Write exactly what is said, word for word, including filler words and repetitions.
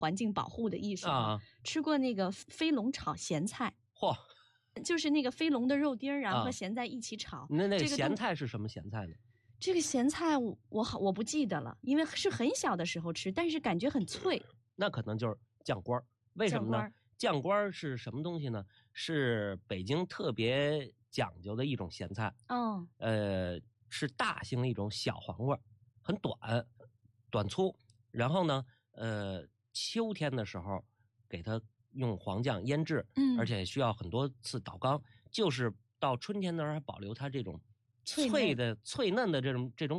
环境保护的意识啊， 吃过那个飞龙炒咸菜。 嚯， 就是那个飞龙的肉丁儿，然后和咸菜一起炒。 啊、那那个这个咸菜是什么咸菜呢？ 这个咸菜我我好我不记得了，因为是很小的时候吃，但是感觉很脆。 那可能就是酱瓜，为什么呢？酱瓜是什么东西呢？是北京特别讲究的一种咸菜。 哦， 呃，是大型的一种小黄瓜，很短，短粗。然后呢，呃，秋天的时候给它用黄酱腌制， 嗯， 而且需要很多次倒缸，就是到春天的时候还保留它这种脆的脆嫩的这种这种